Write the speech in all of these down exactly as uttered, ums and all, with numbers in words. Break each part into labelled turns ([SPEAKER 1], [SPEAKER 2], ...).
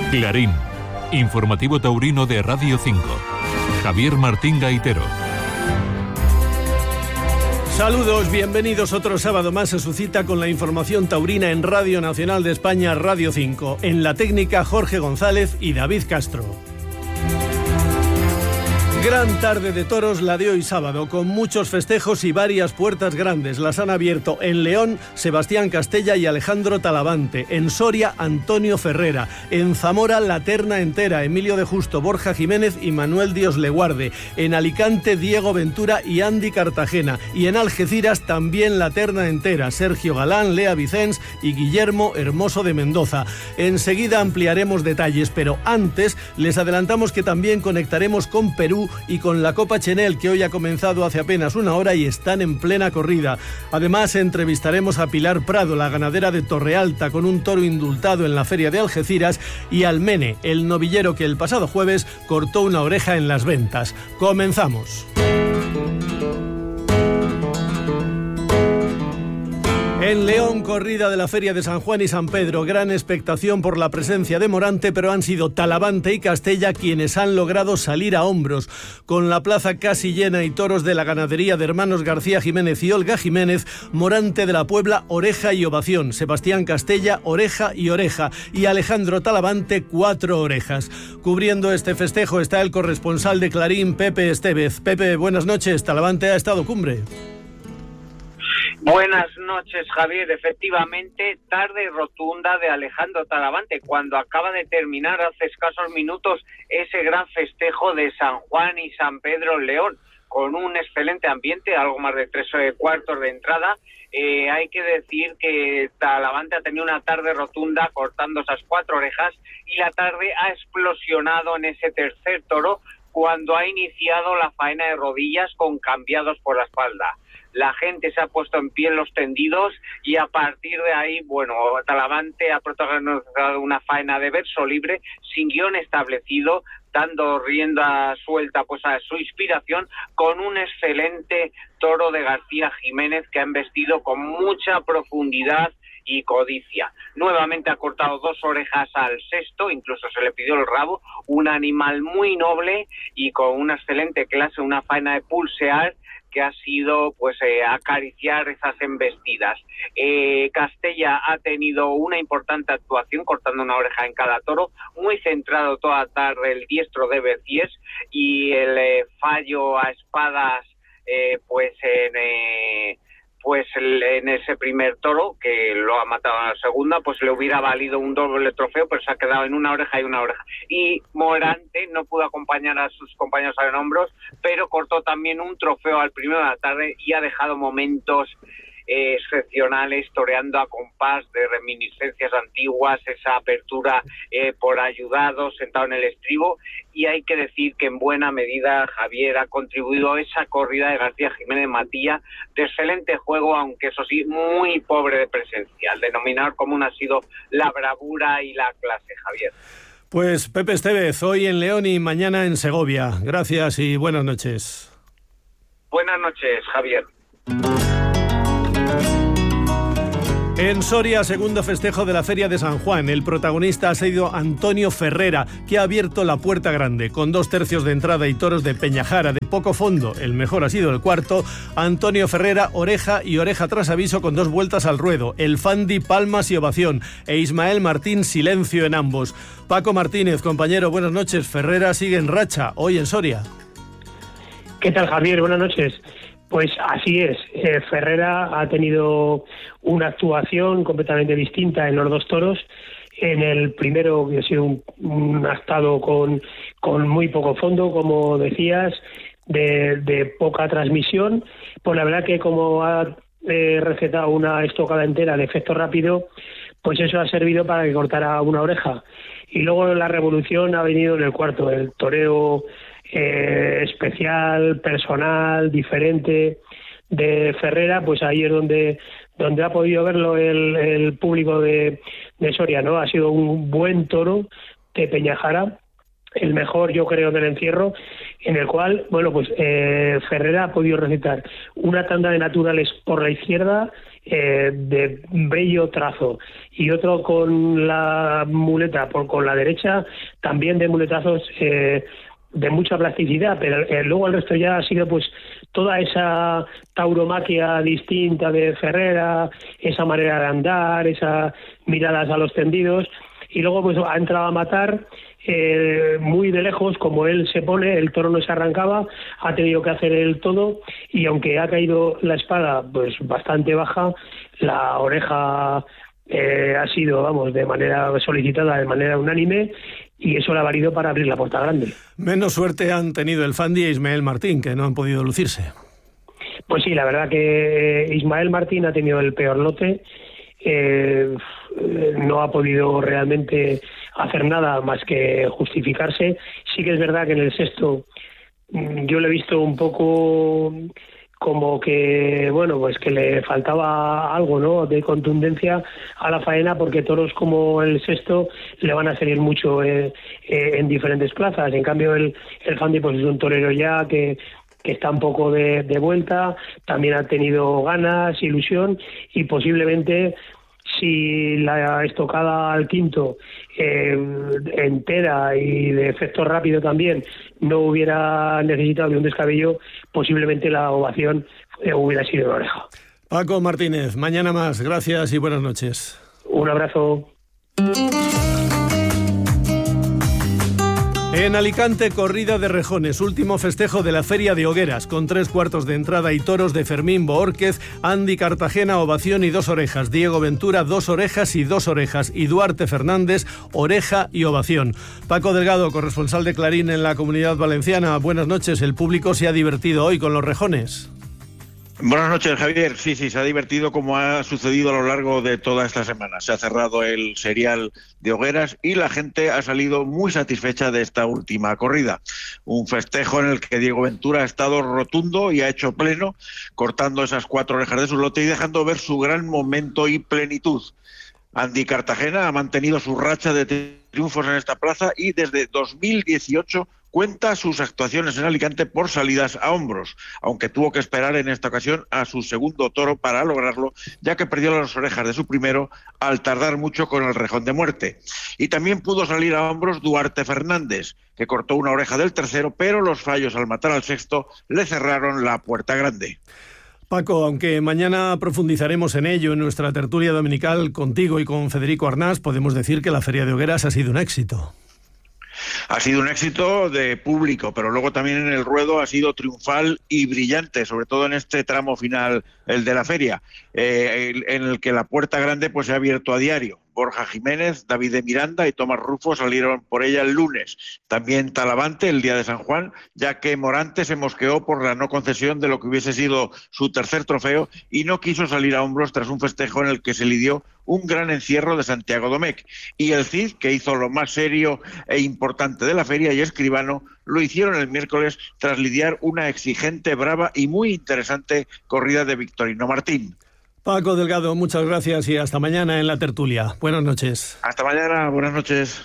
[SPEAKER 1] Clarín, informativo taurino de Radio cinco. Javier Martín Gaitero.
[SPEAKER 2] Saludos, bienvenidos otro sábado más a su cita con la información taurina en Radio Nacional de España, Radio cinco. En la técnica, Jorge González y David Castro. Gran tarde de toros la de hoy sábado, con muchos festejos y varias puertas grandes. Las han abierto en León, Sebastián Castella y Alejandro Talavante. En Soria, Antonio Ferrera. En Zamora, la terna entera, Emilio de Justo, Borja Jiménez y Manuel Dios le guarde. En Alicante, Diego Ventura y Andy Cartagena. Y en Algeciras, también la terna entera, Sergio Galán, Lea Vicens y Guillermo Hermoso de Mendoza. Enseguida ampliaremos detalles, pero antes les adelantamos que también conectaremos con Perú y con la Copa Chenel, que hoy ha comenzado hace apenas una hora y están en plena corrida. Además, entrevistaremos a Pilar Prado, la ganadera de Torrealta, con un toro indultado en la feria de Algeciras, y al Mene, el novillero que el pasado jueves cortó una oreja en las ventas. Comenzamos. En León, corrida de la Feria de San Juan y San Pedro. Gran expectación por la presencia de Morante, pero han sido Talavante y Castella quienes han logrado salir a hombros. Con la plaza casi llena y toros de la ganadería de hermanos García Jiménez y Olga Jiménez, Morante de la Puebla, oreja y ovación. Sebastián Castella, oreja y oreja. Y Alejandro Talavante, cuatro orejas. Cubriendo este festejo está el corresponsal de Clarín, Pepe Estevez. Pepe, buenas noches. Talavante ha estado cumbre.
[SPEAKER 3] Buenas noches, Javier. Efectivamente, tarde rotunda de Alejandro Talavante cuando acaba de terminar hace escasos minutos ese gran festejo de San Juan y San Pedro en León, con un excelente ambiente, algo más de tres cuartos de entrada. Eh, hay que decir que Talavante ha tenido una tarde rotunda cortando esas cuatro orejas y la tarde ha explosionado en ese tercer toro cuando ha iniciado la faena de rodillas con cambiados por la espalda. La gente se ha puesto en pie en los tendidos y a partir de ahí, bueno, Talavante ha protagonizado una faena de verso libre, sin guión establecido, dando rienda suelta pues a su inspiración, con un excelente toro de García Jiménez que ha embestido con mucha profundidad y codicia. Nuevamente ha cortado dos orejas al sexto, incluso se le pidió el rabo, un animal muy noble y con una excelente clase, una faena de pulsear que ha sido pues eh, acariciar esas embestidas. Eh, Castella ha tenido una importante actuación cortando una oreja en cada toro, muy centrado toda la tarde el diestro de Becies y el eh, fallo a espadas eh, pues en eh, pues en ese primer toro, que lo ha matado en la segunda, pues le hubiera valido un doble trofeo, pero se ha quedado en una oreja y una oreja. Y Morante no pudo acompañar a sus compañeros en hombros, pero cortó también un trofeo al primero de la tarde y ha dejado momentos eh, excepcionales, toreando a compás de reminiscencias antiguas, esa apertura eh, por ayudado, sentado en el estribo, y hay que decir que en buena medida Javier ha contribuido a esa corrida de García Jiménez Matilla, de excelente juego, aunque eso sí, muy pobre de presencia. El denominador común ha sido la bravura y la clase, Javier.
[SPEAKER 2] Pues Pepe Estevez, hoy en León y mañana en Segovia. Gracias y buenas noches.
[SPEAKER 3] Buenas noches, Javier.
[SPEAKER 2] En Soria, segundo festejo de la Feria de San Juan. El protagonista ha sido Antonio Ferrera, que ha abierto la puerta grande. Con dos tercios de entrada y toros de Peñajara de poco fondo, el mejor ha sido el cuarto. Antonio Ferrera, oreja y oreja tras aviso con dos vueltas al ruedo. El Fandi, palmas y ovación. E Ismael Martín, silencio en ambos. Paco Martínez, compañero, buenas noches. Ferrera sigue en racha, hoy en Soria.
[SPEAKER 4] ¿Qué tal, Javier? Buenas noches. Pues así es, eh, Ferrera ha tenido una actuación completamente distinta en los dos toros. En el primero, que ha sido un, un astado con, con muy poco fondo, como decías, de, de poca transmisión. Pues la verdad que como ha eh, recetado una estocada entera de efecto rápido, pues eso ha servido para que cortara una oreja. Y luego la revolución ha venido en el cuarto, el toreo Eh, especial, personal, diferente de Ferrera, pues ahí es donde donde ha podido verlo el, el público de, de Soria, ¿no? Ha sido un buen toro de Peñajara, el mejor, yo creo, del encierro, en el cual, bueno, pues eh, Ferrera ha podido recetar una tanda de naturales por la izquierda eh, de bello trazo y otro con la muleta por con la derecha, también de muletazos eh, de mucha plasticidad, pero eh, luego el resto ya ha sido pues toda esa tauromaquia distinta de Ferrera, esa manera de andar, esas miradas a los tendidos, y luego pues ha entrado a matar eh, muy de lejos, como él se pone, el toro no se arrancaba, ha tenido que hacer el todo, y aunque ha caído la espada pues bastante baja, la oreja eh, ha sido, vamos, de manera solicitada, de manera unánime, y eso le ha valido para abrir la puerta grande.
[SPEAKER 2] Menos suerte han tenido el Fandi e Ismael Martín, que no han podido lucirse.
[SPEAKER 4] Pues sí, la verdad que Ismael Martín ha tenido el peor lote, eh, no ha podido realmente hacer nada más que justificarse. Sí que es verdad que en el sexto yo le he visto un poco como que, bueno, pues que le faltaba algo, ¿no?, de contundencia a la faena, porque toros como el sexto le van a salir mucho eh, eh, en diferentes plazas. En cambio el, el Fandi pues es un torero ya que que está un poco de, de vuelta, también ha tenido ganas, ilusión, y posiblemente si la estocada al quinto eh, entera y de efecto rápido también no hubiera necesitado de un descabello, posiblemente la ovación eh, hubiera sido en oreja.
[SPEAKER 2] Paco Martínez, mañana más, gracias y buenas noches.
[SPEAKER 4] Un abrazo.
[SPEAKER 2] En Alicante, corrida de rejones, último festejo de la Feria de Hogueras, con tres cuartos de entrada y toros de Fermín Boórquez, Andy Cartagena, ovación y dos orejas, Diego Ventura, dos orejas y dos orejas, y Duarte Fernández, oreja y ovación. Paco Delgado, corresponsal de Clarín en la Comunidad Valenciana, buenas noches. ¿El público se ha divertido hoy con los rejones?
[SPEAKER 5] Buenas noches, Javier. Sí, sí, se ha divertido como ha sucedido a lo largo de toda esta semana. Se ha cerrado el serial de Hogueras y la gente ha salido muy satisfecha de esta última corrida. Un festejo en el que Diego Ventura ha estado rotundo y ha hecho pleno, cortando esas cuatro orejas de su lote y dejando ver su gran momento y plenitud. Andy Cartagena ha mantenido su racha de triunfos en esta plaza y desde dos mil dieciocho cuenta sus actuaciones en Alicante por salidas a hombros, aunque tuvo que esperar en esta ocasión a su segundo toro para lograrlo, ya que perdió las orejas de su primero al tardar mucho con el rejón de muerte. Y también pudo salir a hombros Duarte Fernández, que cortó una oreja del tercero, pero los fallos al matar al sexto le cerraron la puerta grande.
[SPEAKER 2] Paco, aunque mañana profundizaremos en ello en nuestra tertulia dominical contigo y con Federico Arnás, podemos decir que la Feria de Hogueras ha sido un éxito.
[SPEAKER 5] Ha sido un éxito de público, pero luego también en el ruedo ha sido triunfal y brillante, sobre todo en este tramo final, el de la feria, eh, en el que la puerta grande pues se ha abierto a diario. Borja Jiménez, David de Miranda y Tomás Rufo salieron por ella el lunes. También Talavante el día de San Juan, ya que Morante se mosqueó por la no concesión de lo que hubiese sido su tercer trofeo y no quiso salir a hombros tras un festejo en el que se lidió un gran encierro de Santiago Domecq. Y el Cid, que hizo lo más serio e importante de la feria, y Escribano, lo hicieron el miércoles tras lidiar una exigente, brava y muy interesante corrida de Victorino Martín.
[SPEAKER 2] Paco Delgado, muchas gracias y hasta mañana en la tertulia. Buenas noches.
[SPEAKER 5] Hasta mañana, buenas noches.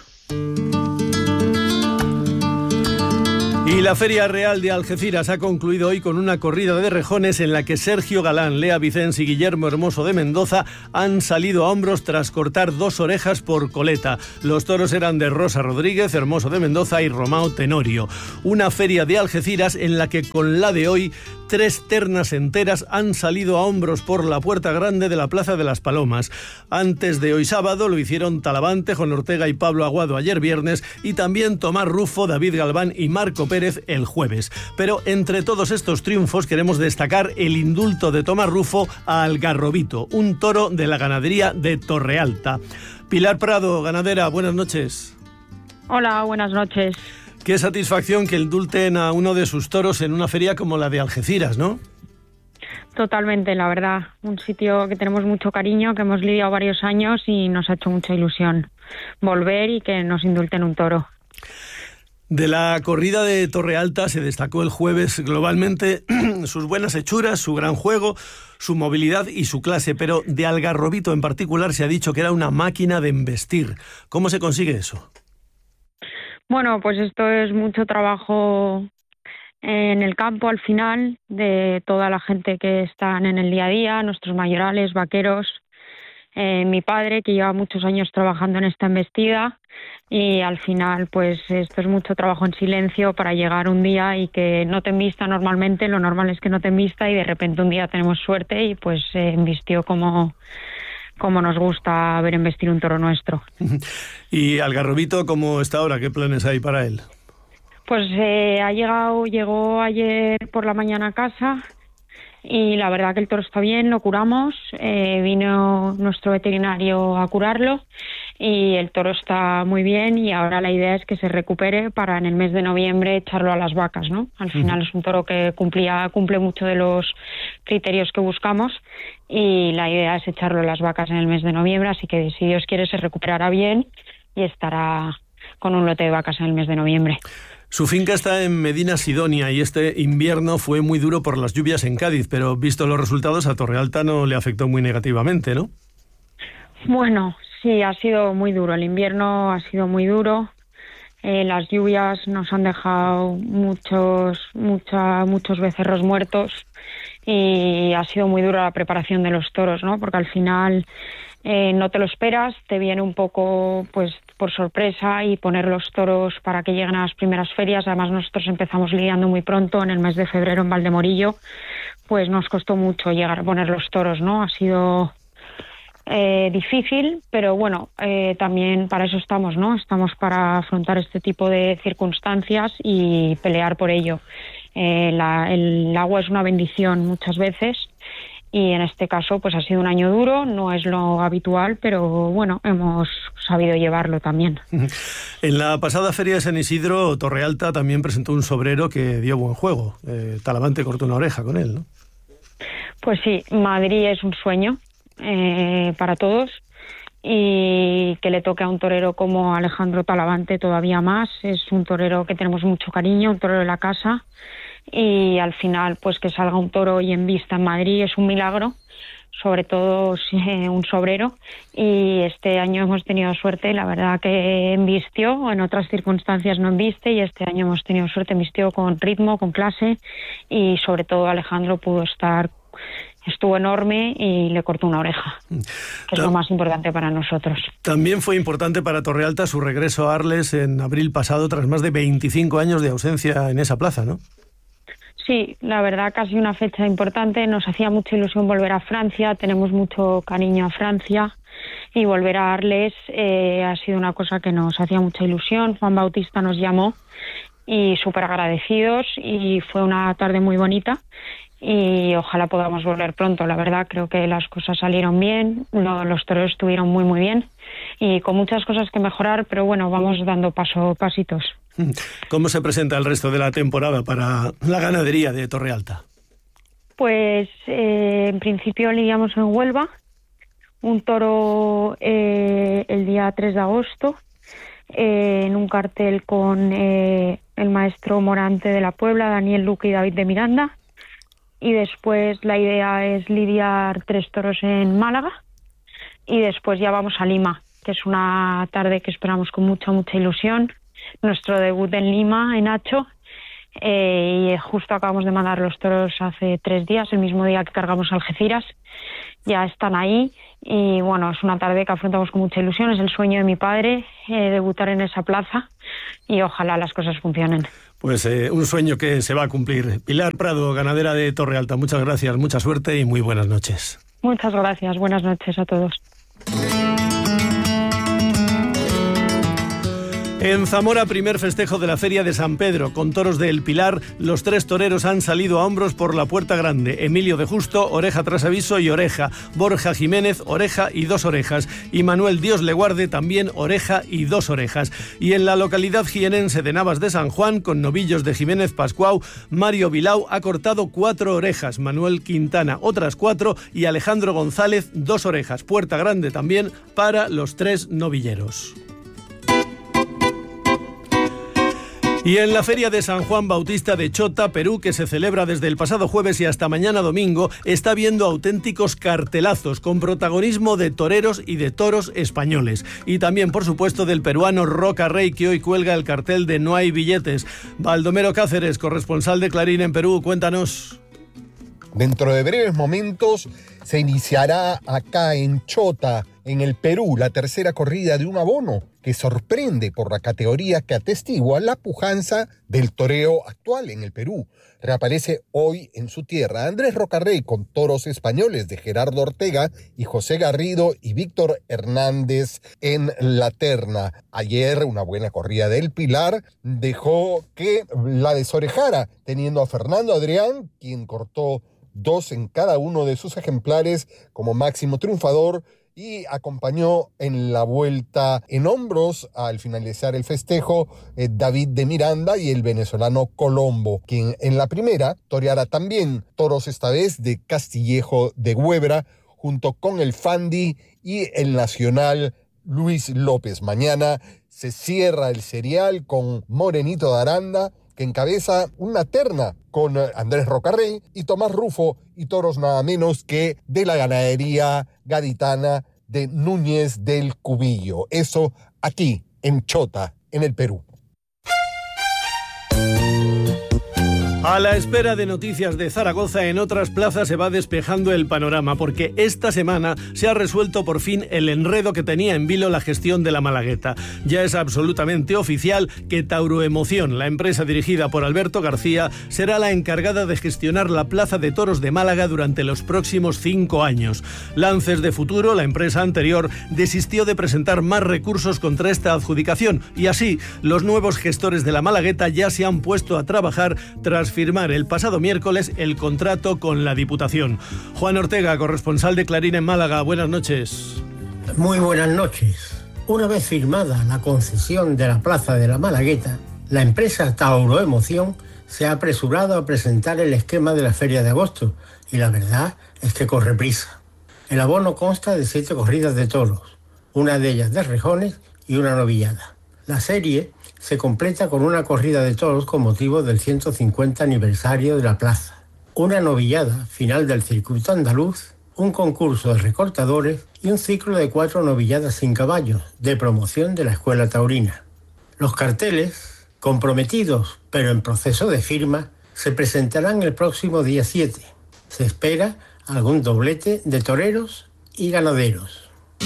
[SPEAKER 2] Y la Feria Real de Algeciras ha concluido hoy con una corrida de rejones en la que Sergio Galán, Lea Vicens y Guillermo Hermoso de Mendoza han salido a hombros tras cortar dos orejas por coleta. Los toros eran de Rosa Rodríguez, Hermoso de Mendoza y Romao Tenorio. Una feria de Algeciras en la que con la de hoy tres ternas enteras han salido a hombros por la puerta grande de la Plaza de las Palomas. Antes de hoy sábado lo hicieron Talavante, Juan Ortega y Pablo Aguado ayer viernes, y también Tomás Rufo, David Galván y Marco Pérez el jueves. Pero entre todos estos triunfos queremos destacar el indulto de Tomás Rufo a Algarrobito, un toro de la ganadería de Torrealta. Pilar Prado, ganadera, buenas noches.
[SPEAKER 6] Hola, buenas noches.
[SPEAKER 2] Qué satisfacción que indulten a uno de sus toros en una feria como la de Algeciras, ¿no?
[SPEAKER 6] Totalmente, la verdad. Un sitio que tenemos mucho cariño, que hemos lidiado varios años y nos ha hecho mucha ilusión volver y que nos indulten un toro.
[SPEAKER 2] De la corrida de Torrealta se destacó el jueves globalmente sus buenas hechuras, su gran juego, su movilidad y su clase, pero de Algarrobito en particular se ha dicho que era una máquina de embestir. ¿Cómo se consigue eso?
[SPEAKER 6] Bueno, pues esto es mucho trabajo en el campo al final, de toda la gente que están en el día a día, nuestros mayorales, vaqueros, eh, mi padre, que lleva muchos años trabajando en esta embestida, y al final pues esto es mucho trabajo en silencio para llegar un día y que no te embista normalmente, lo normal es que no te embista, y de repente un día tenemos suerte y pues se eh, embistió como, como nos gusta ver embestir un toro nuestro.
[SPEAKER 2] ¿Y Algarrobito cómo está ahora? ¿Qué planes hay para él?
[SPEAKER 6] Pues eh, ha llegado, llegó ayer por la mañana a casa y la verdad que el toro está bien, lo curamos, eh, vino nuestro veterinario a curarlo y el toro está muy bien, y ahora la idea es que se recupere para en el mes de noviembre echarlo a las vacas, ¿no? Al final es un toro que cumplía, cumple mucho de los criterios que buscamos, y la idea es echarlo a las vacas en el mes de noviembre, así que si Dios quiere se recuperará bien y estará con un lote de vacas en el mes de noviembre.
[SPEAKER 2] Su finca está en Medina Sidonia y este invierno fue muy duro por las lluvias en Cádiz, pero visto los resultados a Torrealta no le afectó muy negativamente, ¿no?
[SPEAKER 6] Bueno, sí, ha sido muy duro. El invierno ha sido muy duro. Eh, las lluvias nos han dejado muchos, mucha, muchos becerros muertos, y ha sido muy dura la preparación de los toros, ¿no? Porque al final eh, no te lo esperas, te viene un poco pues por sorpresa, y poner los toros para que lleguen a las primeras ferias. Además nosotros empezamos lidiando muy pronto, en el mes de febrero en Valdemorillo, pues nos costó mucho llegar a poner los toros, ¿no? Ha sido eh, difícil, pero bueno, eh, también para eso estamos, ¿no? Estamos para afrontar este tipo de circunstancias y pelear por ello. Eh, la, el agua es una bendición muchas veces, y en este caso pues ha sido un año duro, no es lo habitual, pero bueno, hemos sabido llevarlo también.
[SPEAKER 2] En la pasada feria de San Isidro, Torrealta también presentó un sobrero que dio buen juego. Eh, Talavante cortó una oreja con él, ¿no?
[SPEAKER 6] Pues sí, Madrid es un sueño eh, para todos, y que le toque a un torero como Alejandro Talavante todavía más. Es un torero que tenemos mucho cariño, un torero de la casa, y al final pues que salga un toro y en vista en Madrid es un milagro, sobre todo si, eh, un sobrero, y este año hemos tenido suerte, la verdad que embistió, en otras circunstancias no embiste, y este año hemos tenido suerte, embistió con ritmo, con clase, y sobre todo Alejandro pudo estar, estuvo enorme y le cortó una oreja, que es lo más importante para nosotros.
[SPEAKER 2] También fue importante para Torrealta su regreso a Arles en abril pasado, tras más de veinticinco años de ausencia en esa plaza, ¿no?
[SPEAKER 6] Sí, la verdad casi una fecha importante, nos hacía mucha ilusión volver a Francia, tenemos mucho cariño a Francia, y volver a Arles eh, ha sido una cosa que nos hacía mucha ilusión. Juan Bautista nos llamó y súper agradecidos, y fue una tarde muy bonita, y ojalá podamos volver pronto. La verdad creo que las cosas salieron bien, lo, los toreros estuvieron muy muy bien, y con muchas cosas que mejorar, pero bueno, vamos dando paso pasitos.
[SPEAKER 2] ¿Cómo se presenta el resto de la temporada para la ganadería de Torrealta?
[SPEAKER 6] Pues eh, en principio lidiamos en Huelva, un toro eh, el día tres de agosto, eh, en un cartel con eh, el maestro Morante de la Puebla, Daniel Luque y David de Miranda, y después la idea es lidiar tres toros en Málaga, y después ya vamos a Lima, que es una tarde que esperamos con mucha, mucha ilusión. Nuestro debut en Lima, en Hacho, eh, y justo acabamos de mandar los toros hace tres días, el mismo día que cargamos Algeciras, ya están ahí, y bueno, es una tarde que afrontamos con mucha ilusión, es el sueño de mi padre, eh, debutar en esa plaza, y ojalá las cosas funcionen.
[SPEAKER 2] Pues eh, un sueño que se va a cumplir. Pilar Prado, ganadera de Torrealta, muchas gracias, mucha suerte y muy buenas noches.
[SPEAKER 6] Muchas gracias, buenas noches a todos.
[SPEAKER 2] En Zamora, primer festejo de la Feria de San Pedro. Con toros de El Pilar, los tres toreros han salido a hombros por la Puerta Grande. Emilio de Justo, oreja tras aviso y oreja. Borja Jiménez, oreja y dos orejas. Y Manuel Dios le guarde, también oreja y dos orejas. Y en la localidad jienense de Navas de San Juan, con novillos de Jiménez Pascuau, Mario Vilau ha cortado cuatro orejas. Manuel Quintana, otras cuatro. Y Alejandro González, dos orejas. Puerta Grande también para los tres novilleros. Y en la Feria de San Juan Bautista de Chota, Perú, que se celebra desde el pasado jueves y hasta mañana domingo, está viendo auténticos cartelazos con protagonismo de toreros y de toros españoles. Y también, por supuesto, del peruano Roca Rey, que hoy cuelga el cartel de No hay billetes. Baldomero Cáceres, corresponsal de Clarín en Perú, cuéntanos.
[SPEAKER 7] Dentro de breves momentos se iniciará acá en Chota, en el Perú, la tercera corrida de un abono que sorprende por la categoría que atestigua la pujanza del toreo actual en el Perú. Reaparece hoy en su tierra Andrés Rocarrey con toros españoles de Gerardo Ortega y José Garrido y Víctor Hernández en la terna. Ayer una buena corrida del Pilar dejó que la desorejara, teniendo a Fernando Adrián, quien cortó dos en cada uno de sus ejemplares como máximo triunfador, y acompañó en la vuelta en hombros al finalizar el festejo eh, David de Miranda y el venezolano Colombo, quien en la primera toreara también toros, esta vez de Castillejo de Huebra, junto con el Fandi y el nacional Luis López. Mañana se cierra el serial con Morenito de Aranda, que encabeza una terna con Andrés Rocarrey y Tomás Rufo, y toros nada menos que de la ganadería gaditana de Núñez del Cubillo. Eso aquí, en Chota, en el Perú.
[SPEAKER 2] A la espera de noticias de Zaragoza, en otras plazas se va despejando el panorama, porque esta semana se ha resuelto por fin el enredo que tenía en vilo la gestión de la Malagueta. Ya es absolutamente oficial que Tauroemoción, la empresa dirigida por Alberto García, será la encargada de gestionar la Plaza de Toros de Málaga durante los próximos cinco años. Lances de Futuro, la empresa anterior, desistió de presentar más recursos contra esta adjudicación, y así los nuevos gestores de la Malagueta ya se han puesto a trabajar tras firmar el pasado miércoles el contrato con la Diputación. Juan Ortega, corresponsal de Clarín en Málaga, buenas noches.
[SPEAKER 8] Muy buenas noches. Una vez firmada la concesión de la Plaza de la Malagueta, la empresa Tauroemoción se ha apresurado a presentar el esquema de la Feria de Agosto, y la verdad es que corre prisa. El abono consta de siete corridas de toros, una de ellas de rejones y una novillada. La serie se completa con una corrida de toros con motivo del ciento cincuenta aniversario de la plaza, una novillada final del circuito andaluz, un concurso de recortadores y un ciclo de cuatro novilladas sin caballos de promoción de la escuela taurina. Los carteles, comprometidos pero en proceso de firma, se presentarán el próximo día siete. Se espera algún doblete de toreros y ganaderos.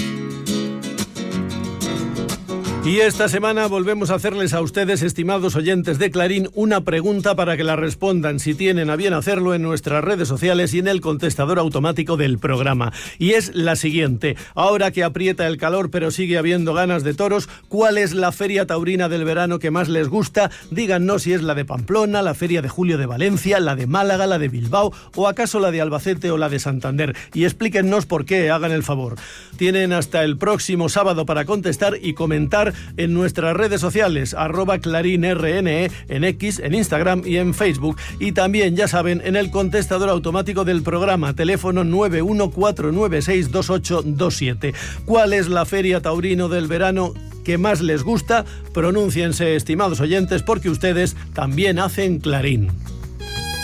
[SPEAKER 2] Y esta semana volvemos a hacerles a ustedes, estimados oyentes de Clarín, una pregunta para que la respondan, si tienen a bien hacerlo, en nuestras redes sociales y en el contestador automático del programa. Y es la siguiente: ahora que aprieta el calor pero sigue habiendo ganas de toros, ¿cuál es la feria taurina del verano que más les gusta? Díganos si es la de Pamplona, la feria de julio de Valencia, la de Málaga, la de Bilbao, o acaso la de Albacete o la de Santander. Y explíquennos por qué, hagan el favor. Tienen hasta el próximo sábado para contestar y comentar en nuestras redes sociales, arroba clarinrne, en X, en Instagram y en Facebook. Y también, ya saben, en el contestador automático del programa, teléfono nueve uno cuatro nueve seis dos ocho dos siete. ¿Cuál es la feria taurino del verano que más les gusta? Pronúnciense, estimados oyentes, porque ustedes también hacen Clarín.